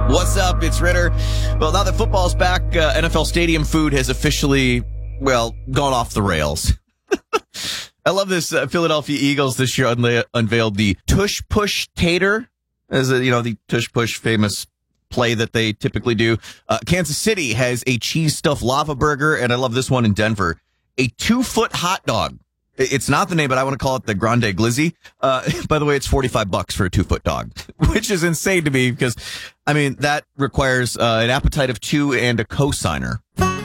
What's up? It's Ritter. Well, now that football's back, NFL Stadium food has officially, gone off the rails. I love this. Philadelphia Eagles this year unveiled the Tush Push Tater, as the Tush Push famous play that they typically do. Kansas City has a cheese stuffed lava burger, and I love this one in Denver, a 2-foot hot dog. It's not the name, but I want to call it the Grande Glizzy. By the way, it's $45 for a 2-foot dog, which is insane to me because, that requires an appetite of 2 and a cosigner.